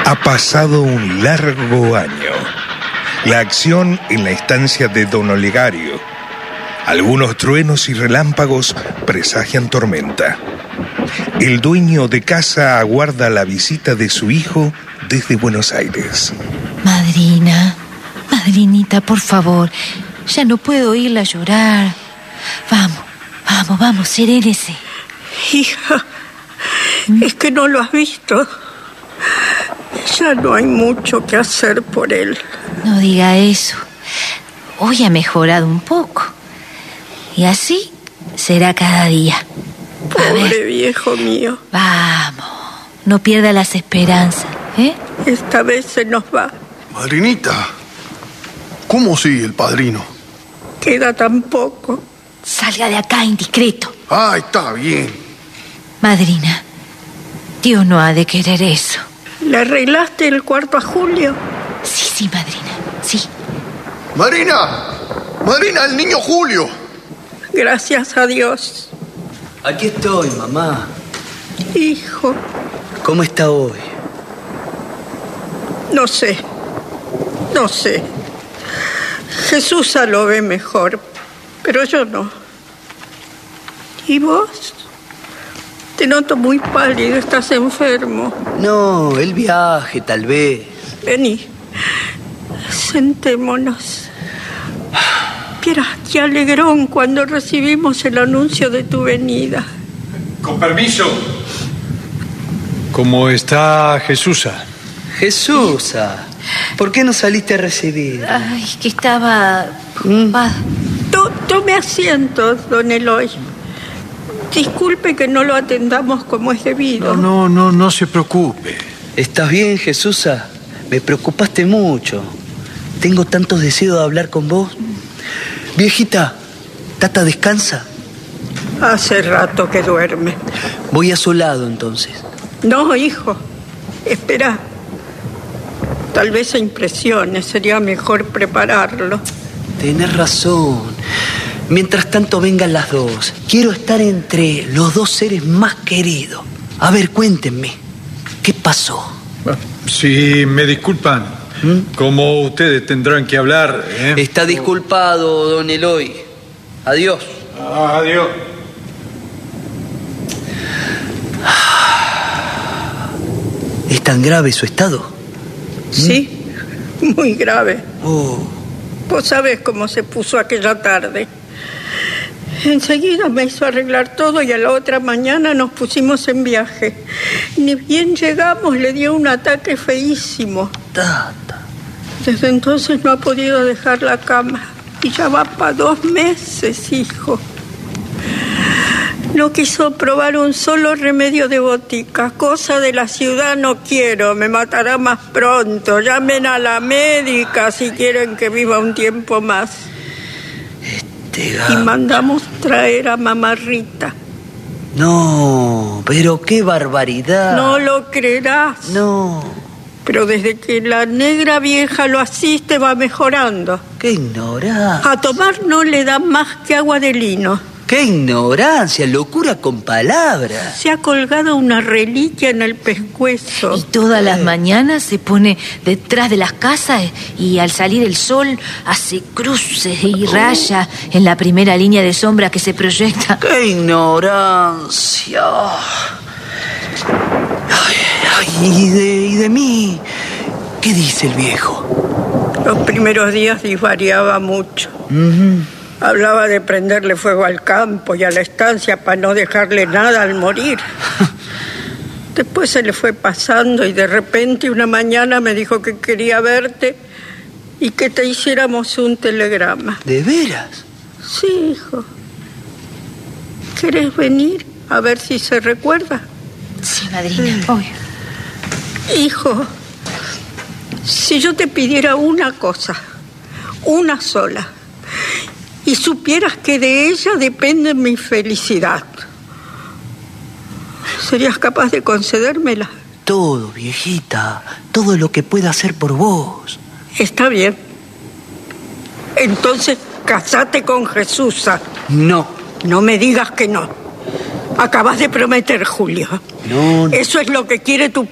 Ha pasado un largo año. La acción en la estancia de don Olegario. Algunos truenos y relámpagos presagian tormenta. El dueño de casa aguarda la visita de su hijo desde Buenos Aires. Madrinita, por favor, ya no puedo oírla llorar. Vamos, serénese. Hija, es que no lo has visto. Ya no hay mucho que hacer por él. No diga eso. Hoy ha mejorado un poco. Y así será cada día. Pobre viejo mío. Vamos, no pierda las esperanzas, ¿eh? Esta vez se nos va. Madrinita, ¿cómo sigue el padrino? Queda tan poco. Salga de acá, indiscreto. Ah, está bien. Madrina, Dios no ha de querer eso. ¿Le arreglaste el cuarto a Julio? Sí, madrina, sí. Madrina, el niño Julio. Gracias a Dios. Aquí estoy, mamá. Hijo. ¿Cómo está hoy? No sé. Jesús lo ve mejor, pero yo no. ¿Y vos? Te noto muy pálido, estás enfermo. No, el viaje, tal vez. Vení, sentémonos. Vieras qué alegrón cuando recibimos el anuncio de tu venida. Con permiso. ¿Cómo está Jesusa? Jesusa, ¿por qué no saliste a recibir? Ay, que estaba preocupada. Tome asiento, don Eloy. Disculpe que no lo atendamos como es debido. No se preocupe. ¿Estás bien, Jesusa? Me preocupaste mucho. Tengo tantos deseos de hablar con vos. Viejita, ¿Tata descansa? Hace rato que duerme. Voy a su lado, entonces. No, hijo. Espera. Tal vez se impresione. Sería mejor prepararlo. Tenés razón. Mientras tanto vengan las dos. Quiero estar entre los dos seres más queridos. A ver, cuéntenme. ¿Qué pasó? Si me disculpan, como ustedes tendrán que hablar, ¿eh? Está disculpado, don Eloy. Adiós. Adiós. ¿Es tan grave su estado? Sí, muy grave. Oh. Vos sabés cómo se puso aquella tarde. Enseguida me hizo arreglar todo y a la otra mañana nos pusimos en viaje. Ni bien llegamos le dio un ataque feísimo. Tata. Desde entonces no ha podido dejar la cama. Y ya va para 2 meses, hijo. No quiso probar un solo remedio de botica. Cosa de la ciudad no quiero, me matará más pronto. Llamen a la médica si quieren que viva un tiempo más. Y mandamos traer a mamá Rita. No, pero qué barbaridad. No lo creerás. No. Pero desde que la negra vieja lo asiste va mejorando. ¡Qué ignorancia! A tomar no le da más que agua de lino. ¡Qué ignorancia! Locura con palabras. Se ha colgado una reliquia en el pescuezo. Y todas las mañanas se pone detrás de las casas y al salir el sol hace cruces y rayas en la primera línea de sombra que se proyecta. ¡Qué ignorancia! ¿Y de mí? ¿Qué dice el viejo? Los primeros días disvariaba mucho. Hablaba de prenderle fuego al campo y a la estancia para no dejarle nada al morir. Después se le fue pasando y de repente una mañana me dijo que quería verte y que te hiciéramos un telegrama. ¿De veras? Sí, hijo. ¿Querés venir a ver si se recuerda? Sí, madrina, obvio. Hijo, si yo te pidiera una cosa, una sola, y supieras que de ella depende mi felicidad, ¿serías capaz de concedérmela? Todo, viejita, todo lo que pueda hacer por vos. Está bien. Entonces, casate con Jesusa. No. No me digas que no. Acabas de prometer, Julio. No. Eso es lo que quiere tu